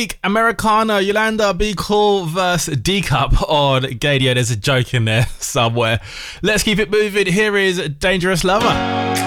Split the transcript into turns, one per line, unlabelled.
week, Americana, Yolanda Be Cool vs D Cup on Gadio. There's a joke in there somewhere. Let's keep it moving. Here is Dangerous Lover.